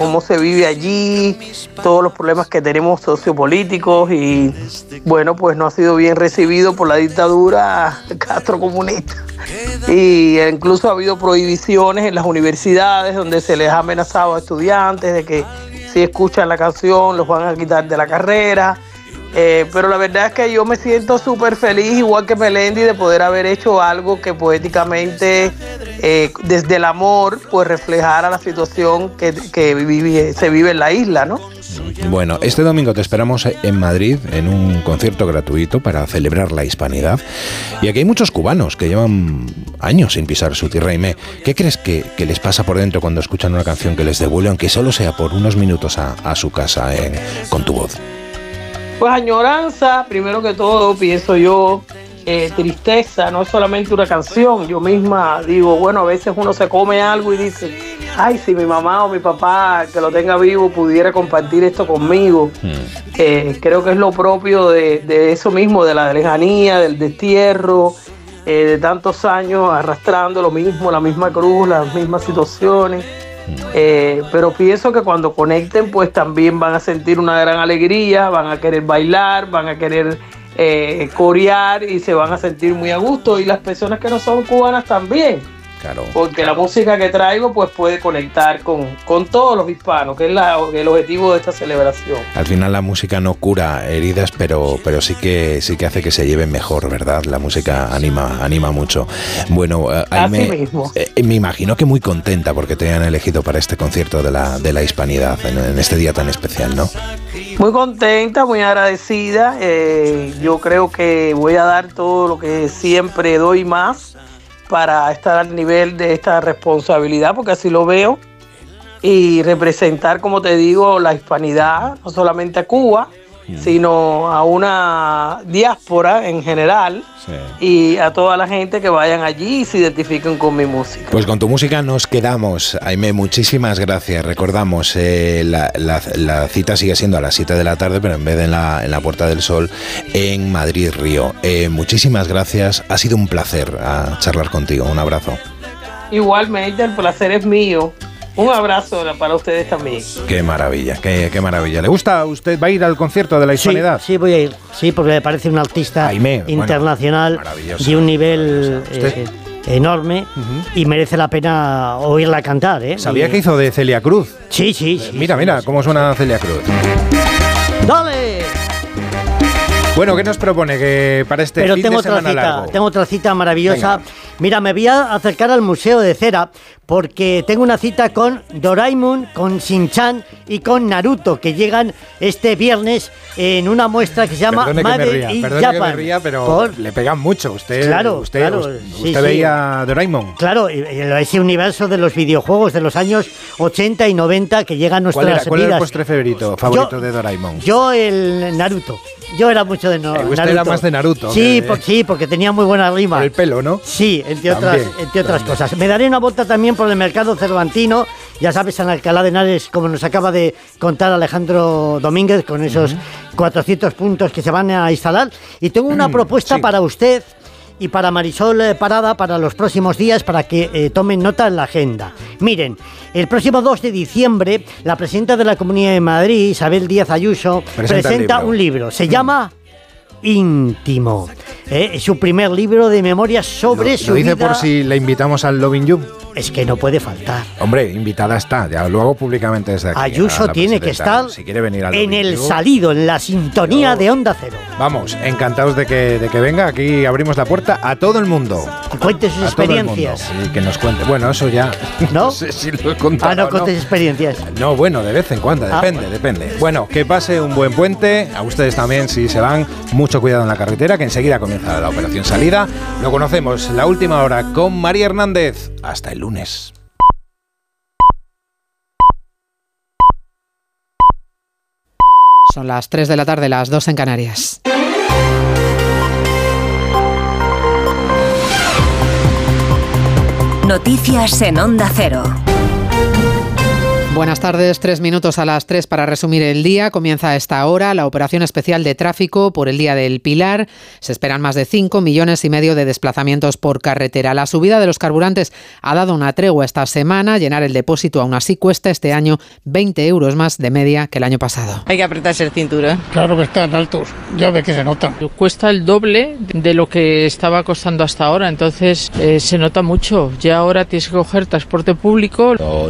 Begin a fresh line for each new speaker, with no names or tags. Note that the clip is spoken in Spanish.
cómo se vive allí, todos los problemas que tenemos sociopolíticos y bueno, pues no ha sido bien recibido por la dictadura castrocomunista. Y incluso ha habido prohibiciones en las universidades donde se les ha amenazado a estudiantes de que si escuchan la canción los van a quitar de la carrera. Pero la verdad es que yo me siento súper feliz, igual que Melendi, de poder haber hecho algo que poéticamente, desde el amor, pues reflejara la situación que se vive en la isla, ¿no?
Bueno, este domingo te esperamos en Madrid en un concierto gratuito para celebrar la hispanidad. Y aquí hay muchos cubanos que llevan años sin pisar su tierra. Aimé, ¿qué crees que les pasa por dentro cuando escuchan una canción que les devuelve, aunque solo sea por unos minutos, a su casa con tu voz?
Pues añoranza, primero que todo, pienso yo, tristeza, no es solamente una canción. Yo misma digo, bueno, a veces uno se come algo y dice, ay, si mi mamá o mi papá, que lo tenga vivo, pudiera compartir esto conmigo. Creo que es lo propio de eso mismo, de la lejanía, del destierro, de tantos años arrastrando lo mismo, la misma cruz, las mismas situaciones. Pero pienso que cuando conecten, pues también van a sentir una gran alegría, van a querer bailar, van a querer corear y se van a sentir muy a gusto. Y las personas que no son cubanas también. Claro. Porque la música que traigo pues puede conectar con todos los hispanos, que es el objetivo de esta celebración.
Al final la música no cura heridas, pero sí que hace que se lleven mejor, ¿verdad? La música anima mucho. Bueno, me imagino que muy contenta porque te han elegido para este concierto de la hispanidad en este día tan especial, ¿no?
Muy contenta, muy agradecida. Yo creo que voy a dar todo lo que siempre doy más para estar al nivel de esta responsabilidad, porque así lo veo, y representar, como te digo, la hispanidad, no solamente a Cuba, sino a una diáspora en general, y a toda la gente que vayan allí y se identifiquen con mi música.
Pues con tu música nos quedamos. Aimé, muchísimas gracias. Recordamos, la cita sigue siendo a las 7 de la tarde, pero en vez de en la Puerta del Sol, en Madrid Río. Muchísimas gracias. Ha sido un placer charlar contigo. Un abrazo.
Igualmente, el placer es mío. Un abrazo para ustedes también.
Qué maravilla, qué maravilla. ¿Le gusta a usted? ¿Va a ir al concierto de la hispanidad?
Sí, voy a ir. Sí, porque me parece un artista internacional de un nivel enorme y merece la pena oírla cantar.
¿Sabía que hizo de Celia Cruz?
Sí.
Mira cómo suena Celia Cruz.
¡Dale!
Bueno, ¿qué nos propone que para este fin de semana largo?
Tengo otra cita maravillosa. Venga. Mira, me voy a acercar al Museo de Cera porque tengo una cita con Doraemon, con Shin-Chan y con Naruto, que llegan este viernes en una muestra que se llama Made in Japan.
Que me ría, pero le pegan mucho. Usted veía Doraemon.
Claro, ese universo de los videojuegos de los años 80 y 90 que llegan a nuestras vidas.
¿Cuál era el postre favorito de Doraemon?
Yo el Naruto. Yo era mucho de Naruto.
¿Usted era más de Naruto?
Sí, porque tenía muy buena rima.
Por el pelo, ¿no?
Sí, entre otras cosas. Me daré una vuelta también por el mercado cervantino, ya sabes, en Alcalá de Henares, como nos acaba de contar Alejandro Domínguez, con esos 400 puntos que se van a instalar. Y tengo una propuesta para usted y para Marisol Parada para los próximos días, para que tomen nota en la agenda. Miren, el próximo 2 de diciembre, la presidenta de la Comunidad de Madrid, Isabel Díaz Ayuso, presenta un libro. Se llama Íntimo. Es su primer libro de memorias sobre su vida.
¿Lo dice por si la invitamos al Loving You?
Es que no puede faltar.
Hombre, invitada está, ya lo hago públicamente desde aquí.
Ayuso tiene que estar
si quiere venir al
en el salido, en la sintonía de Onda Cero.
Vamos, encantados de que venga. Aquí abrimos la puerta a todo el mundo.
Que cuente sus experiencias.
Y que nos cuente. Bueno, eso ya.
¿No?
No sé si lo he contado.
No cuentes experiencias.
No, bueno, de vez en cuando, depende. Bueno, que pase un buen puente. A ustedes también, si se van, mucho cuidado en la carretera, que enseguida comienza la operación salida. Lo conocemos, la última hora con María Hernández. Hasta el lunes.
Son las 3 de la tarde, las 2 en Canarias.
Noticias en Onda Cero.
Buenas tardes, 3 minutos a las 3 para resumir el día. Comienza a esta hora la operación especial de tráfico por el Día del Pilar. Se esperan más de 5,5 millones de desplazamientos por carretera. La subida de los carburantes ha dado una tregua esta semana. Llenar el depósito aún así cuesta este año 20 euros más de media que el año pasado.
Hay que apretarse el cinturón.
Claro que están altos, ya ve que se nota.
Cuesta el doble de lo que estaba costando hasta ahora, entonces se nota mucho. Ya ahora tienes que coger transporte público.